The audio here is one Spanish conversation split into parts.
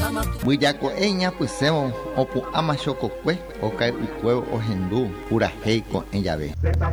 Buillaco eña pusemos opu ama chococue o cae ucueo o hendú pura heico en llave.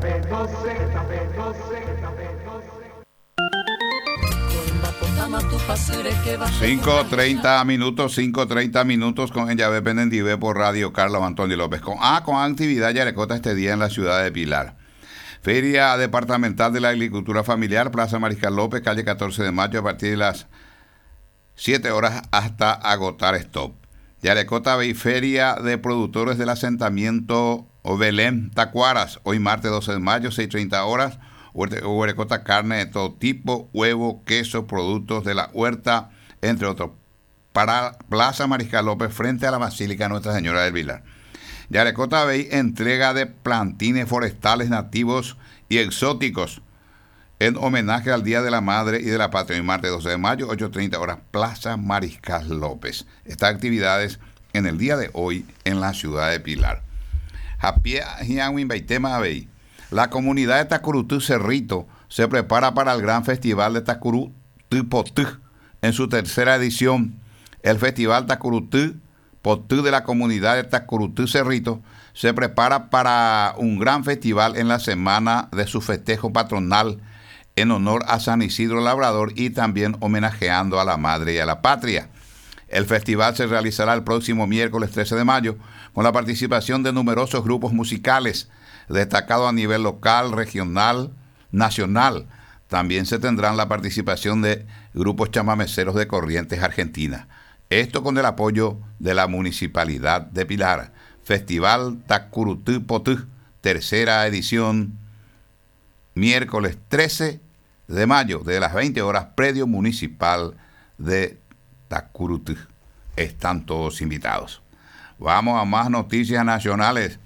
5:30 con el llave Penendive por Radio Carlos Antonio López. Con actividad Yarecota este día en la ciudad de Pilar. Feria Departamental de la Agricultura Familiar, Plaza Mariscal López, calle 14 de mayo, a partir de las 7 horas hasta agotar stop. Yarecota Bay, Feria de Productores del Asentamiento Belén Tacuaras, hoy martes 12 de mayo, 6:30 horas. Yarecota, carne de todo tipo, huevo, queso, productos de la huerta, entre otros. Para Plaza Mariscal López, frente a la Basílica Nuestra Señora del Pilar. Yarecota Bay, entrega de plantines forestales nativos y exóticos en homenaje al Día de la Madre y de la Patria, hoy martes 12 de mayo, 8:30 horas, Plaza Mariscal López. Estas actividades en el día de hoy en la ciudad de Pilar. La comunidad de Tacurutú Cerrito se prepara para el gran festival de Tacurutú Potú en su tercera edición. El festival Tacurutú Potú de la comunidad de Tacurutú Cerrito se prepara para un gran festival en la semana de su festejo patronal en honor a San Isidro Labrador y también homenajeando a la Madre y a la Patria. El festival se realizará el próximo miércoles 13 de mayo con la participación de numerosos grupos musicales destacados a nivel local, regional, nacional. También se tendrán la participación de grupos chamameceros de Corrientes, Argentina. Esto con el apoyo de la Municipalidad de Pilar. Festival Tacurutú Potú, tercera edición, miércoles 13 de mayo, de las 20 horas, predio municipal de Tacurutú. Están todos invitados. Vamos a más noticias nacionales.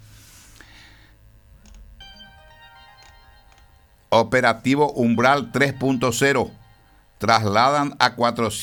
Operativo Umbral 3.0. Trasladan a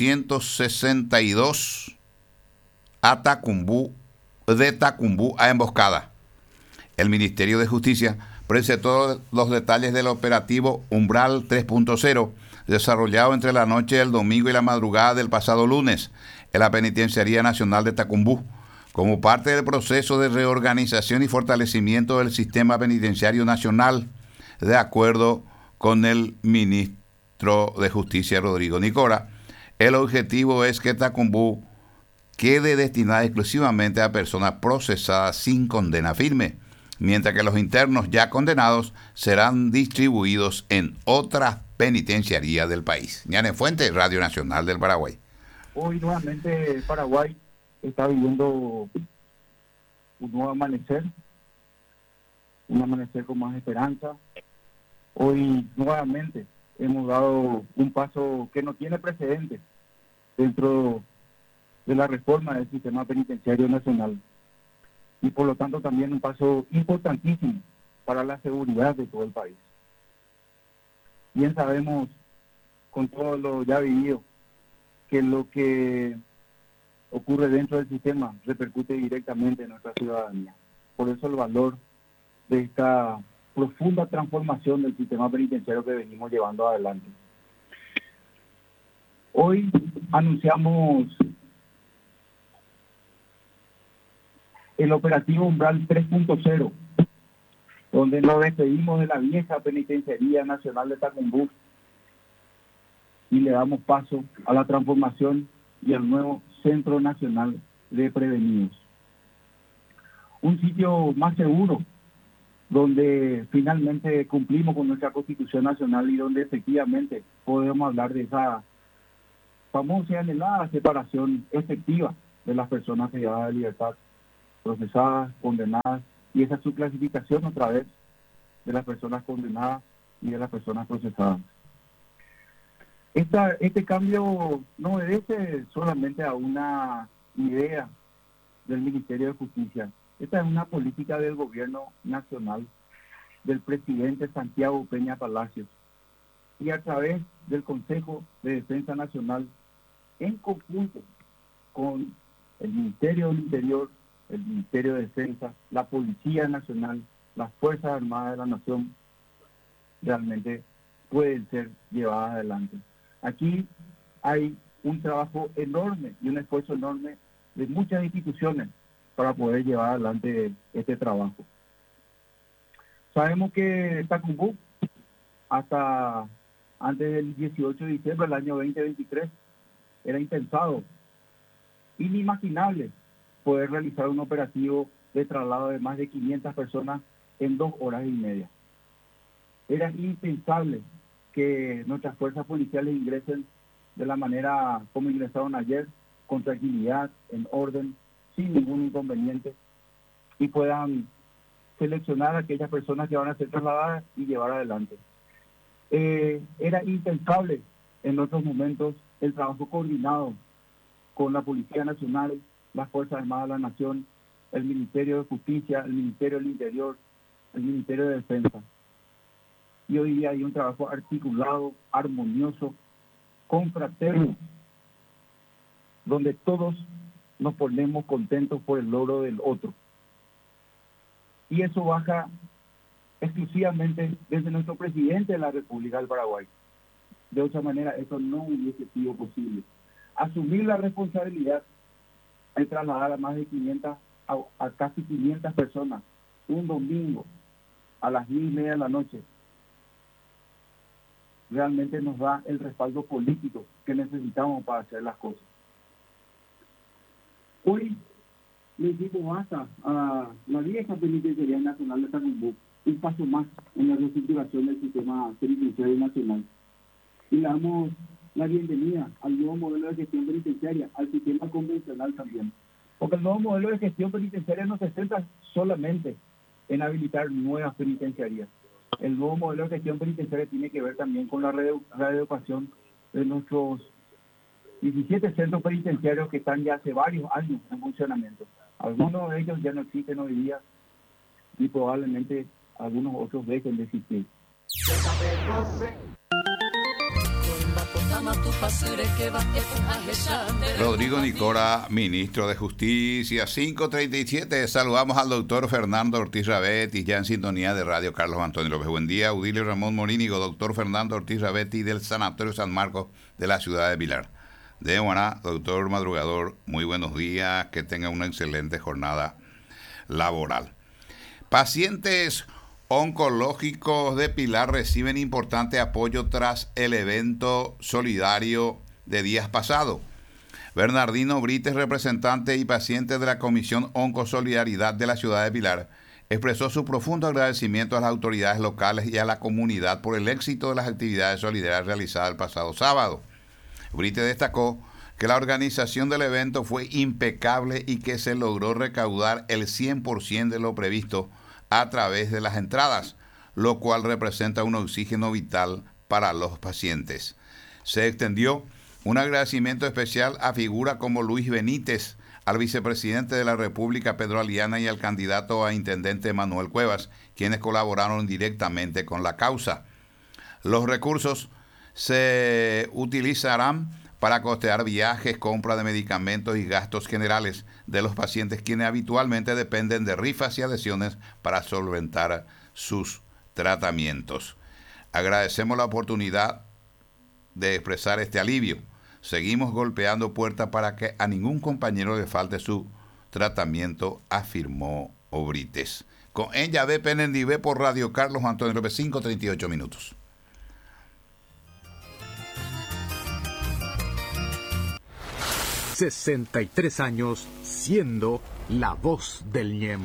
462 a Tacumbú, de Tacumbú a emboscada. El Ministerio de Justicia presentó los detalles del operativo Umbral 3.0, desarrollado entre la noche del domingo y la madrugada del pasado lunes en la Penitenciaría Nacional de Tacumbú, como parte del proceso de reorganización y fortalecimiento del sistema penitenciario nacional, de acuerdo con el ministro de Justicia, Rodrigo Nicora. El objetivo es que Tacumbú quede destinada exclusivamente a personas procesadas sin condena firme, mientras que los internos ya condenados serán distribuidos en otras penitenciarías del país. Ñane Fuentes, Radio Nacional del Paraguay. Hoy nuevamente Paraguay está viviendo un nuevo amanecer, un amanecer con más esperanza. Hoy nuevamente hemos dado un paso que no tiene precedentes dentro de la reforma del sistema penitenciario nacional y por lo tanto también un paso importantísimo para la seguridad de todo el país. Bien sabemos, con todo lo ya vivido, que lo que ocurre dentro del sistema repercute directamente en nuestra ciudadanía. Por eso el valor de esta profunda transformación del sistema penitenciario que venimos llevando adelante. Hoy anunciamos el operativo Umbral 3.0, donde nos despedimos de la vieja Penitenciaría Nacional de Tacumbú y le damos paso a la transformación y al nuevo Centro Nacional de Prevenidos. Un sitio más seguro, donde finalmente cumplimos con nuestra Constitución Nacional y donde efectivamente podemos hablar de esa famosa y anhelada separación efectiva de las personas privadas de libertad, procesadas, condenadas, y esa subclasificación otra vez de las personas condenadas y de las personas procesadas. Este cambio no obedece solamente a una idea del Ministerio de Justicia. Esta es una política del gobierno nacional, del presidente Santiago Peña Palacios, y a través del Consejo de Defensa Nacional, en conjunto con el Ministerio del Interior, el Ministerio de Defensa, la Policía Nacional, las Fuerzas Armadas de la Nación, realmente pueden ser llevadas adelante. Aquí hay un trabajo enorme y un esfuerzo enorme de muchas instituciones para poder llevar adelante este trabajo. Sabemos que Tacumbú, hasta antes del 18 de diciembre del año 2023, era impensado, inimaginable poder realizar un operativo de traslado de más de 500 personas en 2 horas y media. Era impensable que nuestras fuerzas policiales ingresen de la manera como ingresaron ayer, con tranquilidad, en orden, sin ningún inconveniente, y puedan seleccionar a aquellas personas que van a ser trasladadas y llevar adelante. Era impensable en otros momentos el trabajo coordinado con la Policía Nacional, las Fuerzas Armadas de la Nación, el Ministerio de Justicia, el Ministerio del Interior, el Ministerio de Defensa. Y hoy día hay un trabajo articulado, armonioso, confraterno, donde todos nos ponemos contentos por el logro del otro. Y eso baja exclusivamente desde nuestro presidente de la República del Paraguay. De otra manera, eso no hubiese sido posible. Asumir la responsabilidad de trasladar a más de 500, a casi 500 personas, un domingo a las 10:30 de la noche, realmente nos da el respaldo político que necesitamos para hacer las cosas. Hoy le digo basta a la vieja penitenciaría nacional de Tacumbú, un paso más en la reestructuración del sistema penitenciario nacional. Y le damos la bienvenida al nuevo modelo de gestión penitenciaria, al sistema convencional también. Porque el nuevo modelo de gestión penitenciaria no se centra solamente en habilitar nuevas penitenciarías. El nuevo modelo de gestión penitenciaria tiene que ver también con la reeducación de nuestros 17 centros penitenciarios que están ya hace varios años en funcionamiento. Algunos de ellos ya no existen hoy día y probablemente algunos otros dejen de existir. Rodrigo Nicora, ministro de Justicia, 5:37. Saludamos al doctor Fernando Ortiz Rabetti, ya en sintonía de Radio Carlos Antonio López. Buen día, Udilio Ramón Morínigo, doctor Fernando Ortiz Rabetti del Sanatorio San Marcos de la ciudad de Pilar. De Guaná, doctor Madrugador, muy buenos días, que tenga una excelente jornada laboral. Pacientes oncológicos de Pilar reciben importante apoyo tras el evento solidario de días pasados. Bernardino Brites, representante y paciente de la Comisión Oncosolidaridad de la ciudad de Pilar, expresó su profundo agradecimiento a las autoridades locales y a la comunidad por el éxito de las actividades solidarias realizadas el pasado sábado. Brites destacó que la organización del evento fue impecable y que se logró recaudar el 100% de lo previsto a través de las entradas, lo cual representa un oxígeno vital para los pacientes. Se extendió un agradecimiento especial a figuras como Luis Benítez, al vicepresidente de la República Pedro Aliana y al candidato a intendente Manuel Cuevas, quienes colaboraron directamente con la causa. Los recursos se utilizarán para costear viajes, compra de medicamentos y gastos generales de los pacientes, quienes habitualmente dependen de rifas y adhesiones para solventar sus tratamientos. Agradecemos la oportunidad de expresar este alivio. Seguimos golpeando puertas para que a ningún compañero le falte su tratamiento, afirmó Brites. Con ella de Penendive por Radio Carlos Antonio López, 5:38 minutos. 63 años siendo la voz del Ñemby.